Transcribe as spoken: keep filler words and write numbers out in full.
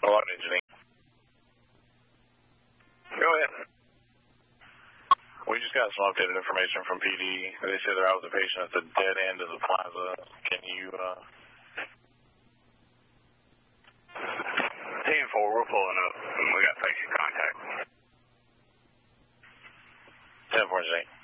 Hello, engineer. Go ahead. We just got some updated information from P D. They said there was a patient at the dead end of the plaza. Can you, uh... ten four, we're pulling up. We got patient contact. ten four, engineer.